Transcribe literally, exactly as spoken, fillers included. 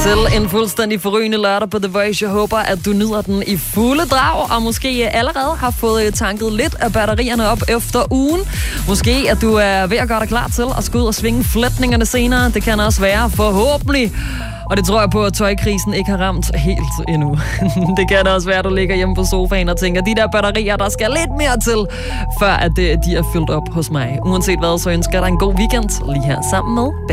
Til en fuldstændig forrygende lørdag på The Voice. Jeg håber, at du nyder den i fulde drag, og måske allerede har fået tanket lidt af batterierne op efter ugen. Måske at du er ved at gøre dig klar til at skulle ud og svinge flætningerne senere. Det kan også være, forhåbentlig. Og det tror jeg på, at tøjkrisen ikke har ramt helt endnu. Det kan også være, at du ligger hjemme på sofaen og tænker, de der batterier, der skal lidt mere til, før at de er fyldt op hos mig. Uanset hvad, så ønsker jeg dig en god weekend lige her sammen med